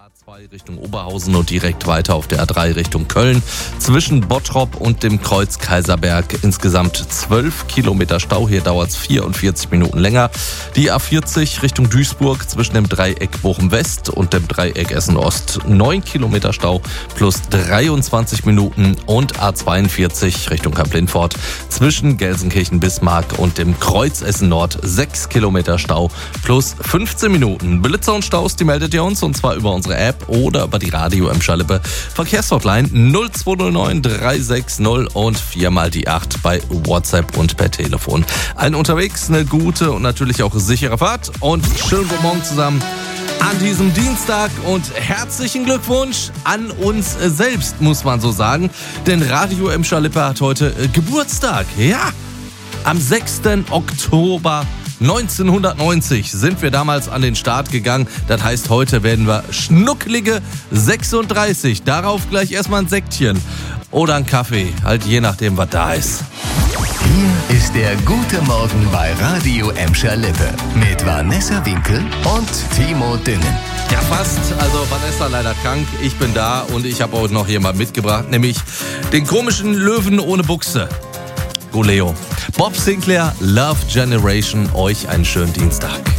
A2 Richtung Oberhausen und direkt weiter auf der A3 Richtung Köln. Zwischen Bottrop und dem Kreuz Kaiserberg insgesamt 12 Kilometer Stau. Hier dauert es 44 Minuten länger. Die A40 Richtung Duisburg zwischen dem Dreieck Bochum West und dem Dreieck Essen Ost 9 Kilometer Stau plus 23 Minuten. Und A42 Richtung Kamp-Lindfort zwischen Gelsenkirchen-Bismarck und dem Kreuz Essen Nord 6 Kilometer Stau plus 15 Minuten. Blitzer und Staus, die meldet ihr uns, und zwar über unsere App oder über die Radio Emscher-Lippe Verkehrshotline 0209 360 und 4 die 8 bei WhatsApp und per Telefon. Allen unterwegs eine gute und natürlich auch sichere Fahrt und schönen guten Morgen zusammen an diesem Dienstag und herzlichen Glückwunsch an uns selbst, muss man so sagen, denn Radio Emscher-Lippe hat heute Geburtstag. Ja, am 6. Oktober 1990 sind wir damals an den Start gegangen. Das heißt, heute werden wir schnucklige 36. Darauf gleich erstmal ein Säckchen oder ein Kaffee, halt je nachdem, was da ist. Hier ist der Gute Morgen bei Radio Emscher-Lippe mit Vanessa Winkel und Timo Dünnen. Ja, fast. Also Vanessa leider krank. Ich bin da und ich habe auch noch jemand mitgebracht, nämlich den komischen Löwen ohne Buchse. Goleo. Bob Sinclair, Love Generation, euch einen schönen Dienstag.